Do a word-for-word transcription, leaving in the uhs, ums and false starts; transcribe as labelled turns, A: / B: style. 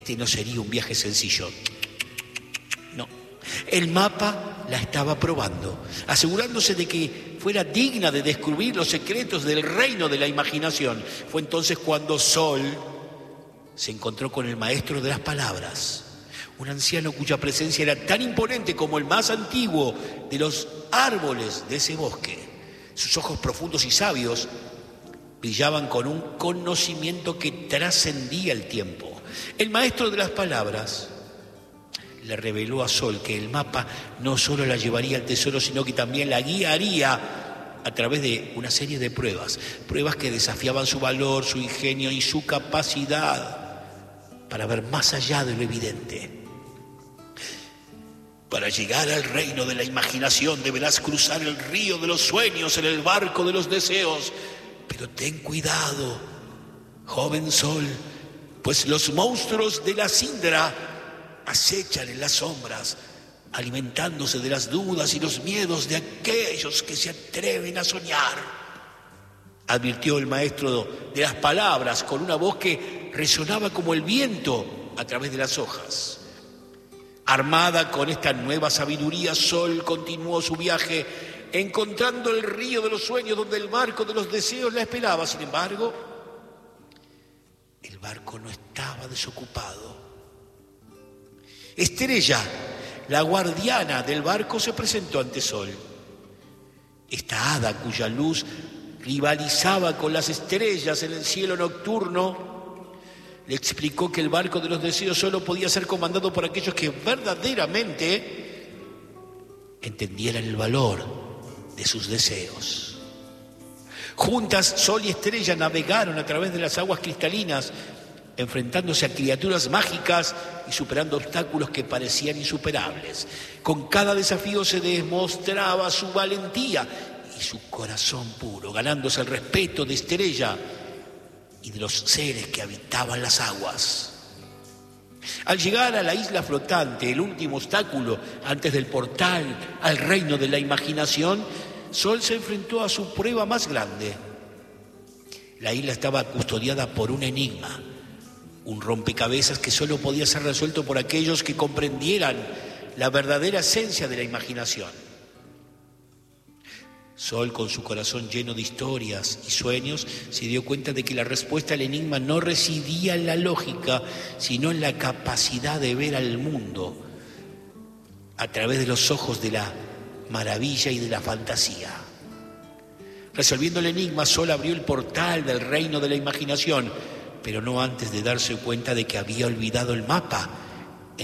A: Este no sería un viaje sencillo. No. El mapa la estaba probando, asegurándose de que fuera digna de descubrir los secretos del reino de la imaginación. Fue entonces cuando Sol se encontró con el maestro de las palabras, un anciano cuya presencia era tan imponente como el más antiguo de los árboles de ese bosque. Sus ojos profundos y sabios brillaban con un conocimiento que trascendía el tiempo. El maestro de las palabras le reveló a Sol que el mapa no solo la llevaría al tesoro, sino que también la guiaría a través de una serie de pruebas, pruebas que desafiaban su valor, su ingenio y su capacidad para ver más allá de lo evidente. Para llegar al reino de la imaginación deberás cruzar el río de los sueños en el barco de los deseos. Pero ten cuidado, joven Sol, pues los monstruos de la Sindra acechan en las sombras, alimentándose de las dudas y los miedos de aquellos que se atreven a soñar. Advirtió el maestro de las palabras con una voz que resonaba como el viento a través de las hojas. Armada con esta nueva sabiduría, Sol continuó su viaje, encontrando el río de los sueños donde el barco de los deseos la esperaba. Sin embargo, el barco no estaba desocupado. Estrella, la guardiana del barco, se presentó ante Sol. Esta hada cuya luz rivalizaba con las estrellas en el cielo nocturno, le explicó que el barco de los deseos solo podía ser comandado por aquellos que verdaderamente entendieran el valor de sus deseos. Juntas, Sol y Estrella navegaron a través de las aguas cristalinas, enfrentándose a criaturas mágicas y superando obstáculos que parecían insuperables. Con cada desafío se demostraba su valentía y su corazón puro, ganándose el respeto de Estrella y de los seres que habitaban las aguas. Al llegar a la isla flotante, el último obstáculo antes del portal al reino de la imaginación, Sol se enfrentó a su prueba más grande. La isla estaba custodiada por un enigma, un rompecabezas que solo podía ser resuelto por aquellos que comprendieran la verdadera esencia de la imaginación. Sol, con su corazón lleno de historias y sueños, se dio cuenta de que la respuesta al enigma no residía en la lógica, sino en la capacidad de ver al mundo a través de los ojos de la maravilla y de la fantasía. Resolviendo el enigma, Sol abrió el portal del reino de la imaginación, pero no antes de darse cuenta de que había olvidado el mapa